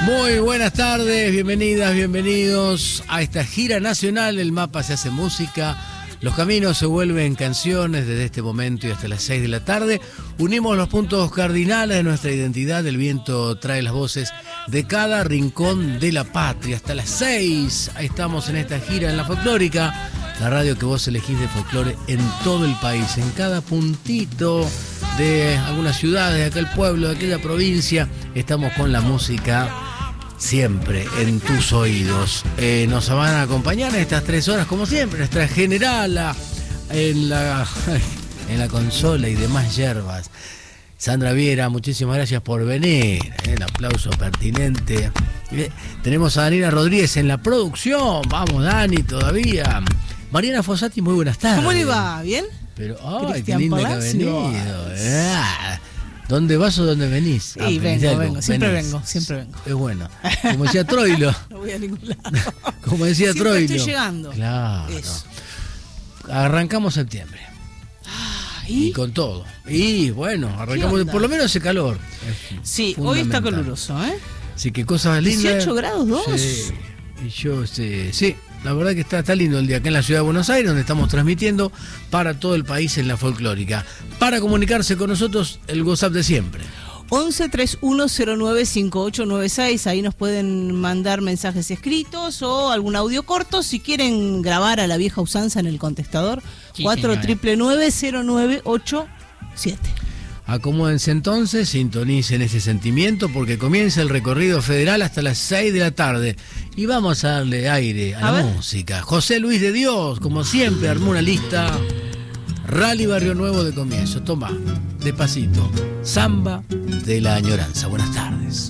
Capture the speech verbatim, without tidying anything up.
Muy buenas tardes, bienvenidas, bienvenidos a esta gira nacional. El mapa se hace música, los caminos se vuelven canciones desde este momento y hasta las seis de la tarde. Unimos los puntos cardinales de nuestra identidad, el viento trae las voces de cada rincón de la patria. Hasta las seis, ahí estamos en esta gira en la folclórica, la radio que vos elegís de folclore en todo el país, en cada puntito de alguna ciudad, de aquel pueblo, de aquella provincia. Estamos con la música siempre en tus oídos. Eh, nos van a acompañar en estas tres horas, como siempre, nuestra generala en la, en la consola y demás yerbas. Sandra Viera, muchísimas gracias por venir. El aplauso pertinente. Eh, tenemos a Daniela Rodríguez en la producción. Vamos, Dani, todavía. Mariana Fossati, muy buenas tardes. ¿Cómo le va? ¿Bien? Pero, ay, qué linda que ha venido. Ah, ¿dónde vas o dónde venís? Sí, ah, vengo, vengo, siempre venís. vengo, siempre vengo. Es bueno. Como decía Troilo. No voy a ningún lado. Como decía siempre Troilo. Estoy llegando. Claro. Eso. Arrancamos septiembre. Ah, ¿y? Y con todo. Y bueno, arrancamos, por lo menos ese calor. Sí, hoy está caluroso, ¿eh? Así que cosas lindas. dieciocho grados dos. Sí. Y yo, sí, sí. La verdad que está, está lindo el día acá en la ciudad de Buenos Aires, donde estamos transmitiendo para todo el país en la folclórica. Para comunicarse con nosotros, el WhatsApp de siempre. once treinta y uno cero nueve cincuenta y ocho noventa y seis, ahí nos pueden mandar mensajes escritos o algún audio corto. Si quieren grabar a la vieja usanza en el contestador, Sí, cuatro nueve nueve cero nueve ocho siete. Acomódense entonces, sintonicen ese sentimiento porque comienza el recorrido federal hasta las seis de la tarde y vamos a darle aire a, a la ver. música. José Luis de Dios, como siempre, armó una lista. Rally Barrio Nuevo de comienzo. Toma, despacito. Samba de la añoranza. Buenas tardes.